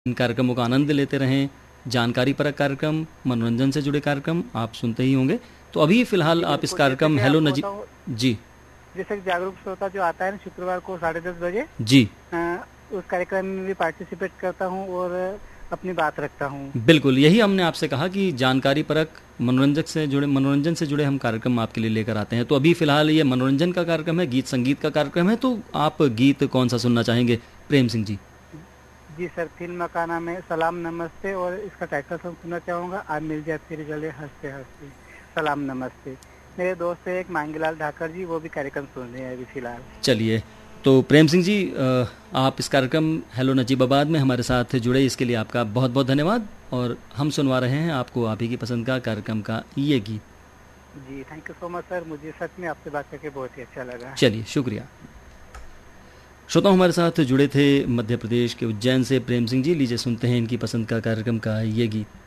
इन कार्यक्रमों का आनंद लेते रहें। जानकारी परक कार्यक्रम, मनोरंजन से जुड़े कार्यक्रम आप सुनते ही होंगे। तो अभी फिलहाल जी आप इस बिल्कुल, जैसे कार्यक्रम कि हेलो आपको नजी बताऊं, जी जैसे कि जागरूक श्रोता जो आता है ना शुक्रवार को 10:30 बजे, जी उस कार्यक्रम में भी पार्टिसिपेट करता हूँ और अपनी बात रखता हूँ। बिल्कुल, यही हमने आपसे कहा कि जानकारी परक मनोरंजन से जुड़े हम कार्यक्रम आपके लिए लेकर आते हैं। तो अभी फिलहाल ये मनोरंजन का कार्यक्रम है, गीत संगीत का कार्यक्रम है। तो आप गीत कौन सा सुनना चाहेंगे प्रेम सिंह जी? जी सर, फिल्म का नाम है सलाम नमस्ते और इसका टाइटल सॉन्ग सुनना चाहूँगा, आज मिल जाए तेरे गले हंसते हंसते। सलाम नमस्ते। मेरे दोस्त है एक मांगीलाल ठाकर जी, वो भी कार्यक्रम सुन रहे हैं अभी फिलहाल। चलिए, तो प्रेम सिंह जी, आप इस कार्यक्रम हेलो नजीबाबाद में हमारे साथ जुड़े, इसके लिए आपका बहुत बहुत धन्यवाद। और हम सुनवा रहे हैं आपको आप ही की पसंद का कार्यक्रम का ये गीत। जी thank you so much sir, मुझे सच में आपसे बात करके बहुत ही अच्छा लगा। चलिए, शुक्रिया। श्रोताओं, हमारे साथ जुड़े थे मध्य प्रदेश के उज्जैन से प्रेम सिंह जी। लीजिए सुनते हैं इनकी पसंद का कार्यक्रम का ये गीत।